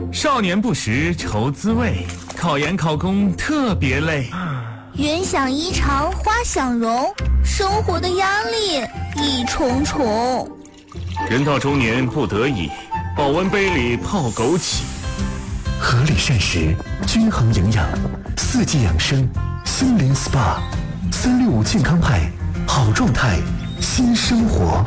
少年不识愁滋味，考研考公特别累。 人想衣裳花想容，生活的压力一重重。 人到中年不得已，保温杯里泡枸杞。 合理膳食，均衡营养，四季养生，森林 SPA，365健康派，好状态，新生活。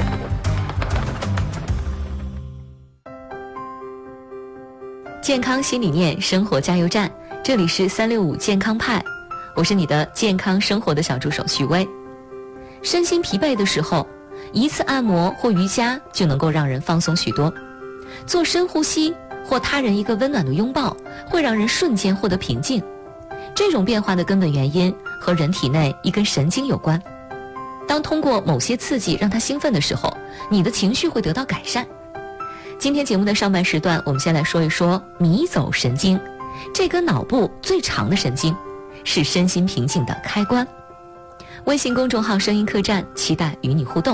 健康新理念，生活加油站，这里是365健康派，我是你的健康生活的小助手徐薇。身心疲惫的时候，一次按摩或瑜伽就能够让人放松许多，做深呼吸或他人一个温暖的拥抱，会让人瞬间获得平静。这种变化的根本原因和人体内一根神经有关。当通过某些刺激让它兴奋的时候，你的情绪会得到改善。今天节目的上半时段，我们先来说一说迷走神经。这根脑部最长的神经，是身心平静的开关。微信公众号声音客栈，期待与你互动。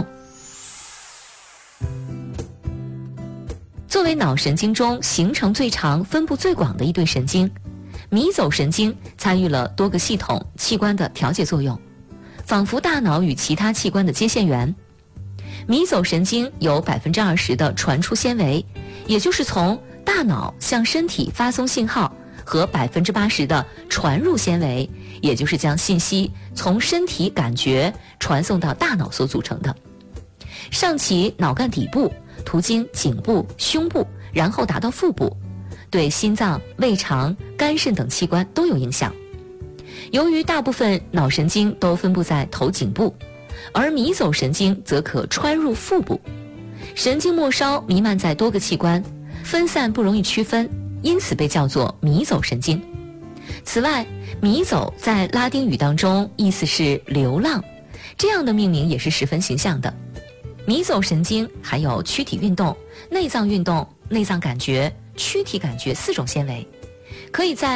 作为脑神经中形成最长、分布最广的一对神经，迷走神经参与了多个系统器官的调节作用，仿佛大脑与其他器官的接线员。迷走神经有 20% 的传输纤维，也就是从大脑向身体发送信号，和 80% 的传入纤维，也就是将信息从身体感觉传送到大脑所组成的。上起脑干底部，途经颈部、胸部，然后达到腹部，对心脏、胃肠、肝肾等器官都有影响。由于大部分脑神经都分布在头颈部，而迷走神经则可穿入腹部。神经末梢弥漫在多个器官，分散不容易区分，因此被叫做迷走神经。此外，迷走在拉丁语当中意思是流浪，这样的命名也是十分形象的。迷走神经还有躯体运动、内脏运动、内脏感觉、躯体感觉4种纤维，可以在